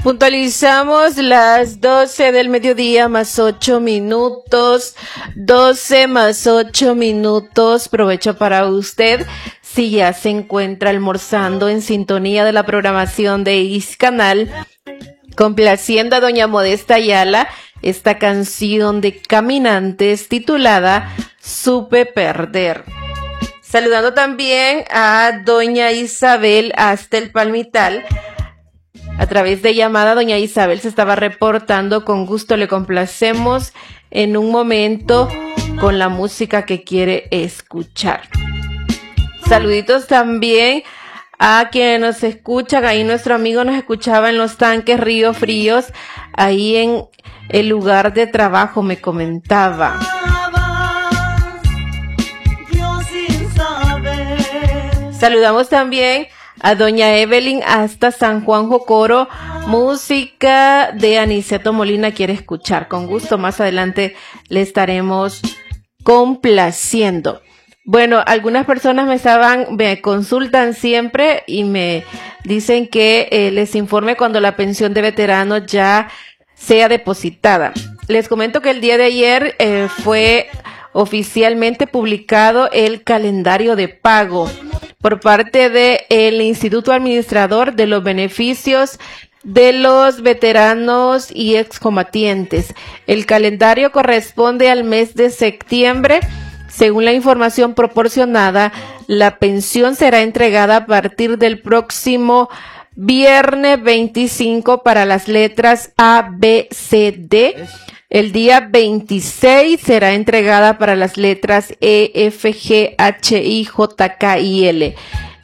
Puntualizamos las 12 del mediodía más 8 minutos. 12 más 8 minutos. Provecho para usted si ya se encuentra almorzando en sintonía de la programación de Iscanal, complaciendo a doña Modesta Ayala esta canción de Caminantes titulada Supe Perder. Saludando también a doña Isabel hasta el Palmital. A través de llamada, doña Isabel se estaba reportando. Con gusto le complacemos en un momento con la música que quiere escuchar. Saluditos también a quienes nos escuchan. Ahí nuestro amigo nos escuchaba en Los Tanques, Río Fríos, ahí en el lugar de trabajo, me comentaba. Saludamos también a doña Evelyn hasta San Juan Jocoro. Música de Aniceto Molina quiere escuchar. Con gusto, más adelante le estaremos complaciendo. Bueno, algunas personas me consultan siempre y me dicen que les informe cuando la pensión de veteranos ya sea depositada. Les comento que el día de ayer fue oficialmente publicado el calendario de pago por parte del Instituto Administrador de los Beneficios de los Veteranos y Excombatientes. El calendario corresponde al mes de septiembre. Según la información proporcionada, la pensión será entregada a partir del próximo viernes 25 para las letras A, B, C, D. El día 26 será entregada para las letras E, F, G, H, I, J, K y L.